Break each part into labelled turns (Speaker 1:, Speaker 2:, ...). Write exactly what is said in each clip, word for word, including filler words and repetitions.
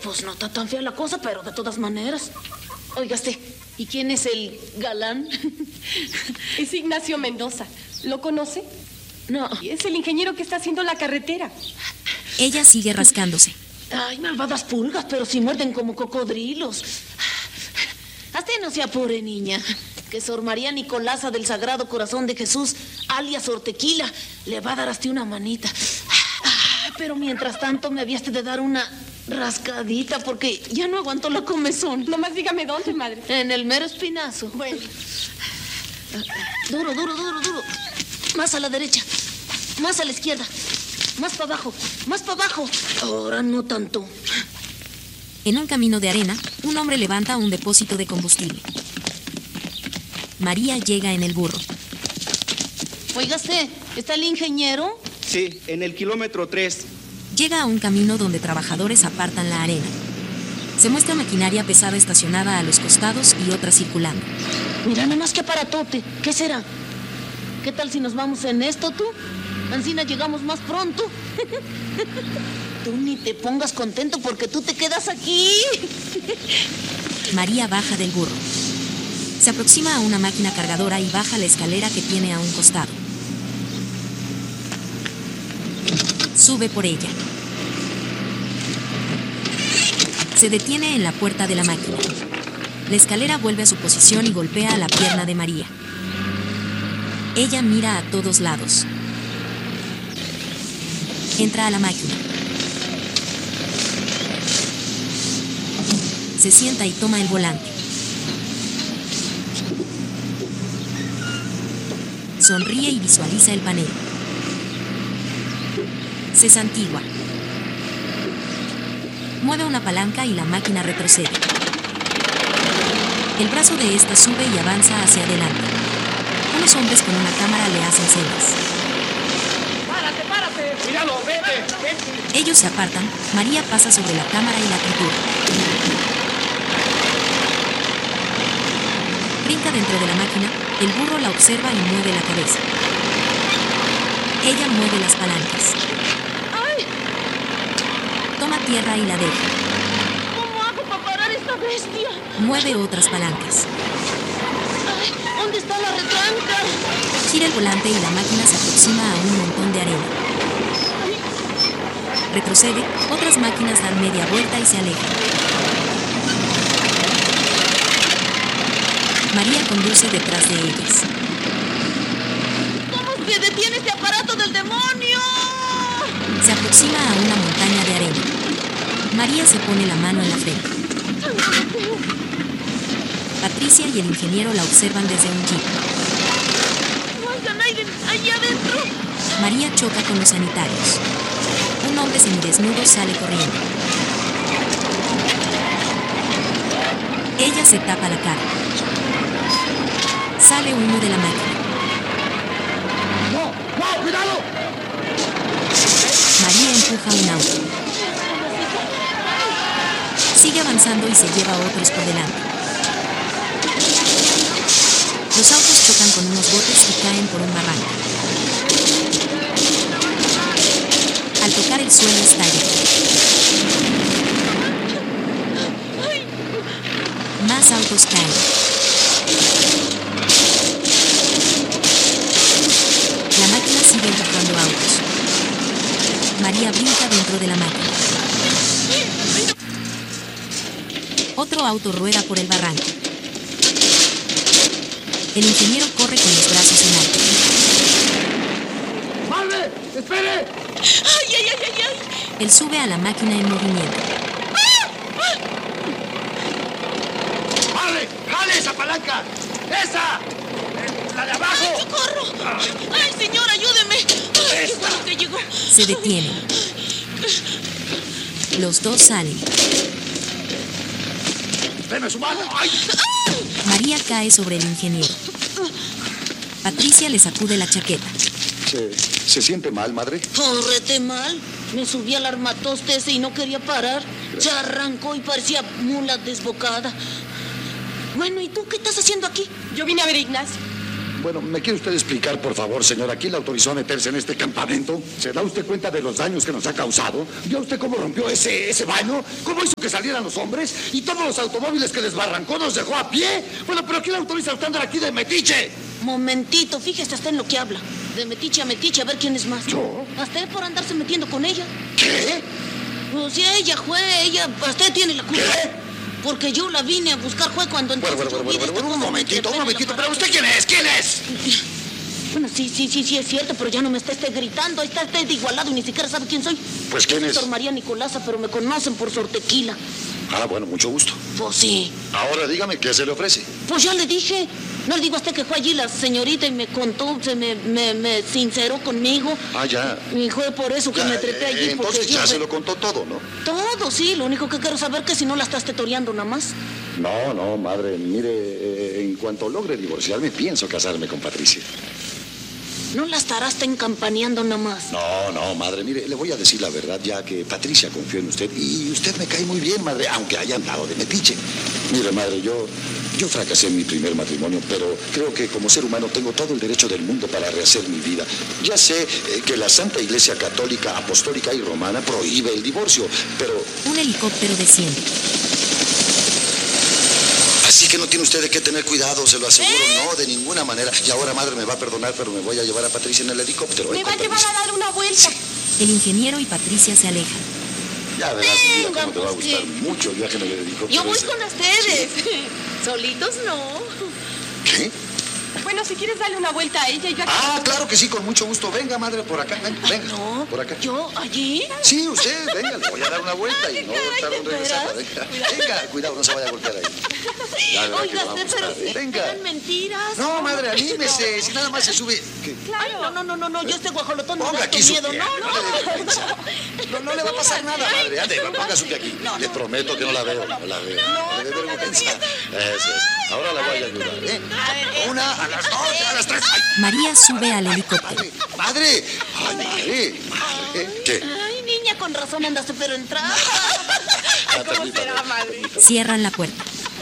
Speaker 1: Pues no está tan fea la cosa, pero de todas maneras. Óigase, ¿y quién es el galán?
Speaker 2: Es Ignacio Mendoza. ¿Lo conoce?
Speaker 1: No.
Speaker 2: Es el ingeniero que está haciendo la carretera.
Speaker 3: Ella sigue rascándose.
Speaker 1: Ay, malvadas pulgas, pero si muerden como cocodrilos. Hasta no se apure, niña. Que Sor María Nicolasa del Sagrado Corazón de Jesús, alias Sor Tequila, le va a dar hasta una manita. Pero mientras tanto me habías de dar una rascadita porque ya no aguanto la comezón.
Speaker 2: Nomás dígame dónde, madre.
Speaker 1: En el mero espinazo.
Speaker 2: Bueno.
Speaker 1: Duro, duro, duro, duro. Más a la derecha. Más a la izquierda. Más para abajo. Más para abajo. Ahora no tanto.
Speaker 3: En un camino de arena, un hombre levanta un depósito de combustible. María llega en el burro.
Speaker 1: Óigase, ¿está el ingeniero?
Speaker 4: Sí, en el kilómetro tres.
Speaker 3: Llega a un camino donde trabajadores apartan la arena. Se muestra maquinaria pesada estacionada a los costados y otra circulando.
Speaker 1: Mira, nada más que aparatote. ¿Qué será? ¿Qué tal si nos vamos en esto, tú? Ancina llegamos más pronto. Tú ni te pongas contento porque tú te quedas aquí.
Speaker 3: María baja del burro. Se aproxima a una máquina cargadora y baja la escalera que tiene a un costado. Sube por ella. Se detiene en la puerta de la máquina. La escalera vuelve a su posición y golpea a la pierna de María. Ella mira a todos lados. Entra a la máquina. Se sienta y toma el volante. Sonríe y visualiza el panel. Se santigua. Mueve una palanca y la máquina retrocede. El brazo de esta sube y avanza hacia adelante. Unos hombres con una cámara le hacen señas.
Speaker 4: ¡Párate, párate! ¡Míralo, vete, vete!
Speaker 3: Ellos se apartan, María pasa sobre la cámara y la tritura. Brinca dentro de la máquina, el burro la observa y mueve la cabeza. Ella mueve las palancas. Toma tierra y la deja.
Speaker 1: ¿Cómo hago para parar esta bestia?
Speaker 3: Mueve otras palancas.
Speaker 1: Ay, ¿dónde está la retranca?
Speaker 3: Gira el volante y la máquina se aproxima a un montón de arena. Retrocede, otras máquinas dan media vuelta y se alejan. María conduce detrás de ellas.
Speaker 1: ¿Cómo se detiene este aparato del demonio?
Speaker 3: Se aproxima a una montaña de arena. María se pone la mano en la frente. Patricia y el ingeniero la observan desde un jeep.
Speaker 1: ¿No hay nadie allá adentro?
Speaker 3: María choca con los sanitarios. Un hombre semidesnudo sale corriendo. Ella se tapa la cara. Sale humo de la máquina.
Speaker 4: ¡No! ¡No! ¡Cuidado!
Speaker 3: María empuja un auto. Sigue avanzando y se lleva a otros por delante. Los autos chocan con unos botes y caen por un barranco. Al tocar el suelo estalla. Más autos caen. La máquina sigue empujando autos. María brinca dentro de la máquina. Otro auto rueda por el barranco. El ingeniero corre con los brazos en alto.
Speaker 4: ¡Vale! ¡Espere!
Speaker 1: ¡Ay, ay, ay, ay, ay!
Speaker 3: Él sube a la máquina en movimiento.
Speaker 4: ¡Vale! ¡Jale esa palanca! ¡Esa! ¡La de abajo!
Speaker 1: ¡Ay, socorro! ¡Ay, señor, ayúdeme! ¡Ay, qué bueno que llegó!
Speaker 3: Se detiene. Los dos salen.
Speaker 4: ¡Deme su mano! ¡Ay!
Speaker 3: María cae sobre el ingeniero. Patricia le sacude la chaqueta.
Speaker 5: ¿Se, ¿Se siente mal, madre?
Speaker 1: ¡Correte mal! Me subí al armatoste ese y no quería parar. Se arrancó y parecía mula desbocada. Bueno, ¿y tú qué estás haciendo aquí?
Speaker 2: Yo vine a ver a Ignacio.
Speaker 5: bueno, ¿me quiere usted explicar, por favor, señora, quién le autorizó a meterse en este campamento? ¿Se da usted cuenta de los daños que nos ha causado? ¿Vio usted cómo rompió ese, ese baño? ¿Cómo hizo que salieran los hombres? ¿Y todos los automóviles que desbarrancó nos dejó a pie? Bueno, ¿pero quién le autoriza a usted andar aquí de metiche?
Speaker 1: Momentito, fíjese hasta en lo que habla. De metiche a metiche, a ver quién es más.
Speaker 5: ¿Yo?
Speaker 1: Hasta él por andarse metiendo con ella.
Speaker 5: ¿Qué?
Speaker 1: Pues si ella fue, ella, usted tiene la culpa.
Speaker 5: ¿Qué?
Speaker 1: Porque yo la vine a buscar fue cuando
Speaker 5: Bueno,
Speaker 1: entonces
Speaker 5: bueno,
Speaker 1: yo
Speaker 5: bueno,
Speaker 1: vi de
Speaker 5: bueno,
Speaker 1: esta
Speaker 5: bueno, un
Speaker 1: cosa
Speaker 5: momentito, un
Speaker 1: entre
Speaker 5: momentito.
Speaker 1: pelo y
Speaker 5: ¿Pero usted quién es? ¿Quién es?
Speaker 1: Bueno, sí, sí, sí, sí es cierto, pero ya no me está este gritando, está este de igualado y ni siquiera sabe quién soy.
Speaker 5: Pues, ¿quién es?
Speaker 1: Sor María Nicolasa, pero me conocen por Sor Tequila.
Speaker 5: Ah, bueno, mucho gusto.
Speaker 1: Pues sí.
Speaker 5: Ahora dígame, ¿qué se le ofrece?
Speaker 1: Pues ya le dije. No le digo a usted que fue allí la señorita y me contó, se me, me, me sinceró conmigo.
Speaker 5: Ah, ya.
Speaker 1: Y fue por eso que
Speaker 5: Ya,
Speaker 1: me trepé allí.
Speaker 5: eh, entonces
Speaker 1: porque
Speaker 5: ya
Speaker 1: yo-
Speaker 5: se lo contó todo, ¿no?
Speaker 1: Todo, sí. Lo único que quiero saber es que si no la estás tetoreando nada más.
Speaker 5: No, no, madre, mire, eh, en cuanto logre divorciarme, pienso casarme con Patricia.
Speaker 1: No la estarás te encampaneando nada más.
Speaker 5: No, no, madre, mire, le voy a decir la verdad, ya que Patricia confió en usted y usted me cae muy bien, madre, aunque haya andado de metiche. Mire, madre, yo, yo fracasé en mi primer matrimonio, pero creo que como ser humano tengo todo el derecho del mundo para rehacer mi vida. Ya sé eh, que la Santa Iglesia Católica, Apostólica y Romana prohíbe el divorcio, pero...
Speaker 3: Un helicóptero desciende.
Speaker 5: Así que no tiene usted de qué tener cuidado, se lo aseguro, no, de ninguna manera. Y ahora, madre, me va a perdonar, pero me voy a llevar a Patricia en el helicóptero. ¿eh?
Speaker 2: Me va a
Speaker 5: Con
Speaker 2: llevar
Speaker 5: permiso.
Speaker 2: a dar una vuelta.
Speaker 3: El ingeniero y Patricia se alejan.
Speaker 5: Ya verás, mi vida,
Speaker 1: Venga,
Speaker 5: cómo te va a
Speaker 1: pues,
Speaker 5: gustar
Speaker 1: ¿qué?
Speaker 5: mucho el viaje en el helicóptero.
Speaker 1: Yo voy
Speaker 5: ese.
Speaker 1: con ustedes. Solitos no.
Speaker 5: ¿Qué?
Speaker 2: Bueno, si quieres darle una vuelta a ella, yo aquí.
Speaker 5: Ah, claro que sí, con mucho gusto. Venga, madre, por acá, venga, venga.
Speaker 1: No.
Speaker 5: Por acá.
Speaker 1: ¿Yo? ¿Allí?
Speaker 5: Sí, usted, venga, le voy a dar una vuelta y no
Speaker 1: caray,
Speaker 5: tardo en
Speaker 1: ¿de
Speaker 5: regresar.
Speaker 1: veras?
Speaker 5: Venga, venga, cuidado, no se vaya a golpear ahí. Ya verá que
Speaker 1: Oiga,
Speaker 5: le va a
Speaker 1: usted, pero
Speaker 5: gustar, ¿eh?
Speaker 1: si
Speaker 5: Venga.
Speaker 1: eran mentiras.
Speaker 5: No, madre, anímese, si nada más se sube. ¿Qué?
Speaker 1: Ay, no, no, no, no, no, yo este guajolotón me
Speaker 5: Ponga
Speaker 1: da
Speaker 5: aquí su
Speaker 1: miedo.
Speaker 5: pie,
Speaker 1: No,
Speaker 5: no le dé vergüenza. No, no le va a pasar nada, madre. Ande, ponga su pie aquí. Le prometo que no la veo, no la veo. No le dé vergüenza. Eso es. Ahora la voy a ayudar, ¿eh? Una, a las dos, a las tres. Ay,
Speaker 3: María sube al helicóptero.
Speaker 5: madre, madre. Ay, madre, madre. ¿Qué?
Speaker 1: Ay, niña, con razón andaste pero entrada.
Speaker 5: Ah, permítame, permítame.
Speaker 3: Cierran la puerta.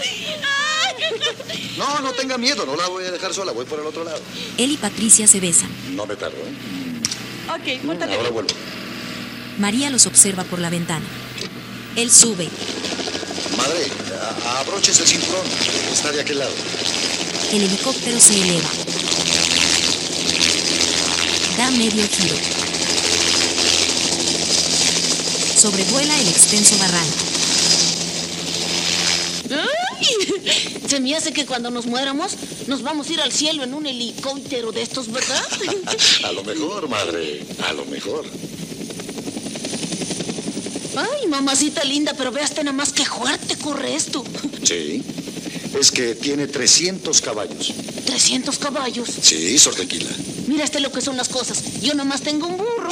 Speaker 5: No, no tenga miedo, no la voy a dejar sola, voy por el otro lado.
Speaker 3: Él y Patricia se besan.
Speaker 5: No me tardo, ¿eh?
Speaker 2: Ok, pórtate
Speaker 5: Ahora
Speaker 2: bien.
Speaker 5: vuelvo.
Speaker 3: María los observa por la ventana. Él sube.
Speaker 5: Madre, a- abroches el cinturón, está de aquel lado.
Speaker 3: El helicóptero se eleva. Da medio giro. Sobrevuela el extenso barranco.
Speaker 1: Ay, se me hace que cuando nos muéramos nos vamos a ir al cielo en un helicóptero de estos, ¿verdad?
Speaker 5: A lo mejor, madre, a lo mejor.
Speaker 1: Ay, mamacita linda, pero veaste nada más que fuerte corre esto.
Speaker 5: Sí, es que tiene trescientos caballos.
Speaker 1: trescientos caballos.
Speaker 5: Sí, Sor Tequila.
Speaker 1: Mira este lo que son las cosas. Yo nomás tengo un burro.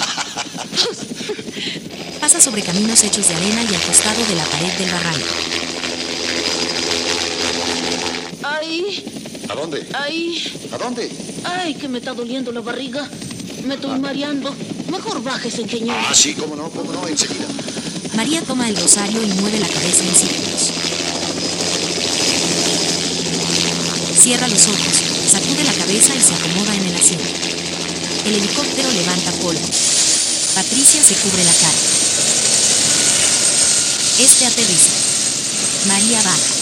Speaker 3: Pasa sobre caminos hechos de arena y al costado de la pared del barranco.
Speaker 1: Ay,
Speaker 5: ¿A dónde?
Speaker 1: ay,
Speaker 5: ¿A dónde?
Speaker 1: ay, que me está doliendo la barriga. Me estoy mareando. Mejor bájese, ingeniero.
Speaker 5: Ah, sí, cómo no, cómo no, enseguida.
Speaker 3: María toma el rosario y mueve la cabeza en círculos. Cierra los ojos, sacude la cabeza y se acomoda en el asiento. El helicóptero levanta polvo. Patricia se cubre la cara. Este aterriza. María baja.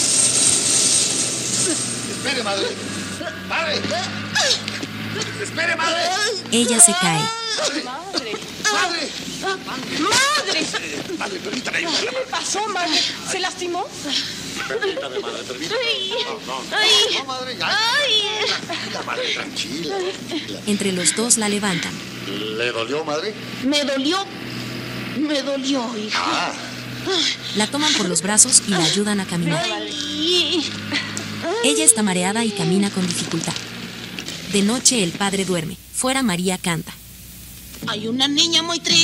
Speaker 5: Espere, madre. Madre. Espere, madre.
Speaker 3: Ella se cae.
Speaker 2: Madre.
Speaker 5: Madre.
Speaker 2: ¡Madre!
Speaker 5: Madre, permítame ayudarla.
Speaker 2: ¿Qué le pasó, madre? ¿Se lastimó?
Speaker 5: Permítame, madre, permítame. No, no,
Speaker 1: Ay.
Speaker 5: no, madre, ya.
Speaker 1: Ay.
Speaker 5: Tranquila, madre, tranquila. tranquila.
Speaker 3: Entre los dos la levantan.
Speaker 5: ¿Le dolió, madre?
Speaker 1: Me dolió. Me dolió, hija.
Speaker 5: Ah,
Speaker 3: La toman por los brazos y la ayudan a caminar.
Speaker 1: Ay.
Speaker 3: Ella está mareada y camina con dificultad. De noche el padre duerme. Fuera María canta.
Speaker 1: Hay una niña muy triste.